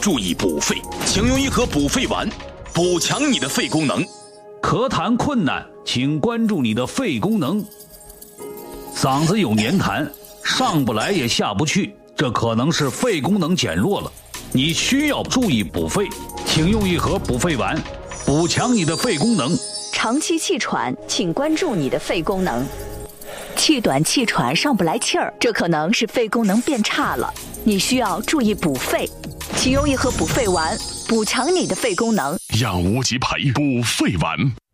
注意补肺，请用一盒补肺丸，补强你的肺功能。 咳痰困难，请关注你的肺功能。嗓子有黏痰，上不来也下不去，这可能是肺功能减弱了，你需要注意补肺，请用一盒补肺丸，补强你的肺功能。 长期气喘，请关注你的肺功能。气短气喘上不来气儿，这可能是肺功能变差了，你需要注意补肺，请用一盒补肺丸，补强你的肺功能。 养无极培补肺丸。